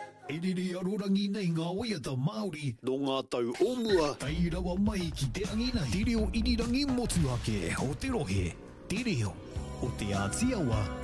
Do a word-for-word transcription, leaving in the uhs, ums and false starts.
E rere arorangi nei ngā oiata Māori. No ngā tau o mua. Tai rawa mai ki te rangi nei. Te reo irirangi motu ake o te rohe. Te reo o te Ātiawa.